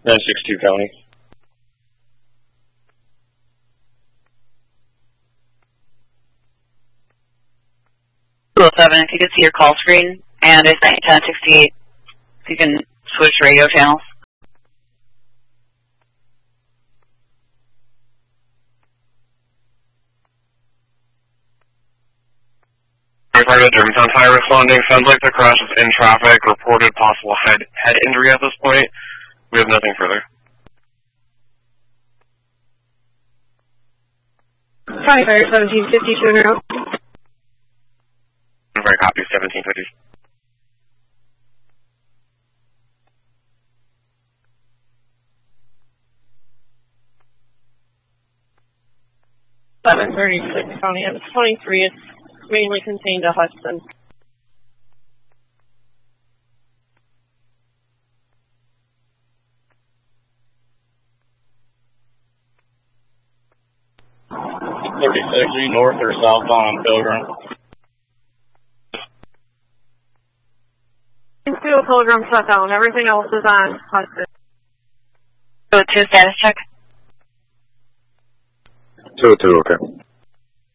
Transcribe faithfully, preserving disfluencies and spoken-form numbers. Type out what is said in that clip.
nine six two County. two oh seven, if you could see your call screen, and I sent you ten sixty-eight, if you can switch radio channels. Target Germantown High responding. Sounds like the crash is in traffic. Reported possible head head injury at this point. We have nothing further. County Fire seventeen fifty-two in route. Very copy, seventeen fifty. eleven thirty-six County M twenty-three. It's mainly contained to Hudson. thirty-six, are you north or south on Pilgrim? Two Pilgrim shut down. Everything else is on Hudson. two oh two status check. two oh two, okay.